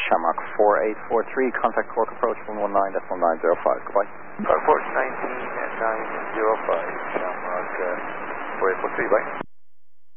Shamrock 4843, contact Cork approach 119.905. Goodbye. Approach 19 at 905, Shamrock 4843, bye.